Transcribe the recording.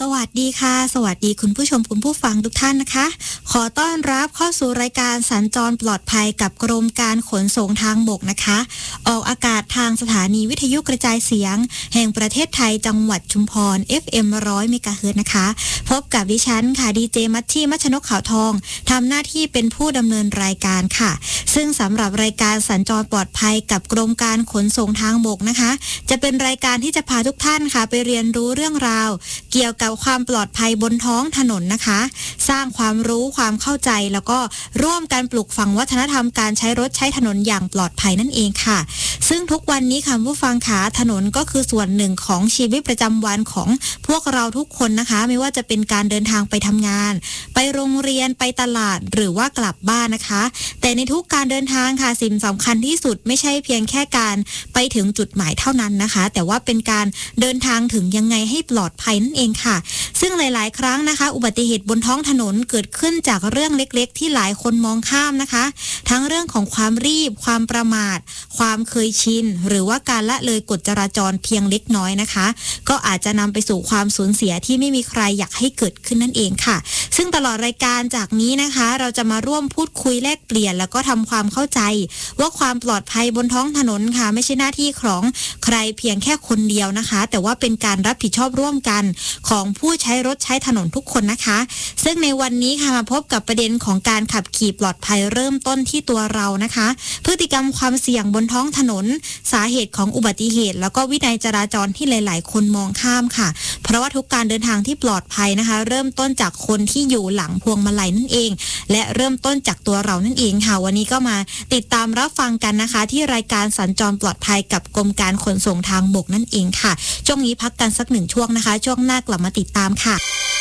สวัสดีค่ะสวัสดีคุณผู้ชมคุณผู้ฟังทุกท่านนะคะขอต้อนรับเข้าสู่รายการสัญจรปลอดภัยกับกรมการขนส่งทางบกนะคะออกอากาศทางสถานีวิทยุกระจายเสียงแห่งประเทศไทยจังหวัดชุมพร FM 100 เมกะเฮิรตซ์นะคะพบกับดิฉันค่ะดีเจมัชชี่มัชนกขาวทองทำหน้าที่เป็นผู้ดำเนินรายการค่ะซึ่งสำหรับรายการสัญจรปลอดภัยกับกรมการขนส่งทางบกนะคะจะเป็นรายการที่จะพาทุกท่านค่ะไปเรียนรู้เรื่องราวเกี่ยวกับความปลอดภัยบนท้องถนนนะคะสร้างความรู้ความเข้าใจแล้วก็ร่วมกันปลูกฝังวัฒนธรรมการใช้รถใช้ถนนอย่างปลอดภัยนั่นเองค่ะซึ่งทุกวันนี้ค่ะผู้ฟังขาถนนก็คือส่วนหนึ่งของชีวิตประจำวันของพวกเราทุกคนนะคะไม่ว่าจะเป็นการเดินทางไปทำงานไปโรงเรียนไปตลาดหรือว่ากลับบ้านนะคะแต่ในทุกการเดินทางค่ะสิ่งสำคัญที่สุดไม่ใช่เพียงแค่การไปถึงจุดหมายเท่านั้นนะคะแต่ว่าเป็นการเดินทางถึงยังไงให้ปลอดภัยนั่นเองค่ะซึ่งหลายๆครั้งนะคะอุบัติเหตุบนท้องถนนเกิดขึ้นจากเรื่องเล็กๆที่หลายคนมองข้ามนะคะทั้งเรื่องของความรีบความประมาทความเคยชินหรือว่าการละเลยกฎจราจรเพียงเล็กน้อยนะคะก็อาจจะนำไปสู่ความสูญเสียที่ไม่มีใครอยากให้เกิดขึ้นนั่นเองค่ะซึ่งตลอดรายการจากนี้นะคะเราจะมาร่วมพูดคุยแลกเปลี่ยนแล้วก็ทำความเข้าใจว่าความปลอดภัยบนท้องถนนค่ะไม่ใช่หน้าที่ของใครเพียงแค่คนเดียวนะคะแต่ว่าเป็นการรับผิดชอบร่วมกันของผู้ใช้รถใช้ถนนทุกคนนะคะซึ่งในวันนี้ค่ะมาพบกับประเด็นของการขับขี่ปลอดภัยเริ่มต้นที่ตัวเรานะคะพฤติกรรมความเสี่ยงบนท้องถนนสาเหตุของอุบัติเหตุแล้วก็วินัยจราจรที่หลายๆคนมองข้ามค่ะเพราะว่าทุกการเดินทางที่ปลอดภัยนะคะเริ่มต้นจากคนที่อยู่หลังพวงมาลัยนั่นเองและเริ่มต้นจากตัวเรานั่นเองค่ะวันนี้ก็มาติดตามรับฟังกันนะคะที่รายการสัญจรปลอดภัยกับกรมการขนส่งทางบกนั่นเองค่ะช่วงนี้พักกันสักหนึ่งช่วงนะคะช่วงหน้ากลับมาติดตามค่ะ